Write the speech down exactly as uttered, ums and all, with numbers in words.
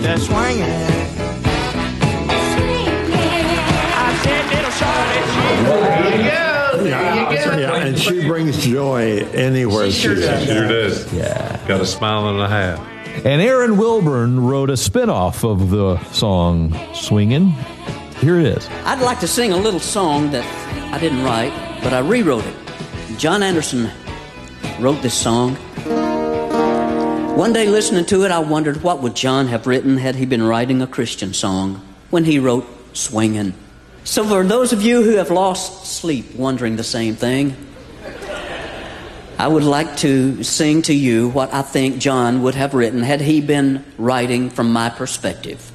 The swinging. I said, little Charlotte, There you go. There you go. Yeah, and she brings joy anywhere she, She sure is. does. Sure does. Yeah. Got a smile and a half. And Aaron Wilburn wrote a spinoff of the song Swingin'. Here it is. I'd like to sing a little song that I didn't write, but I rewrote it. John Anderson wrote this song. One day listening to it, I wondered what would John have written had he been writing a Christian song when he wrote Swingin'. So for those of you who have lost sleep wondering the same thing, I would like to sing to you what I think John would have written had he been writing from my perspective.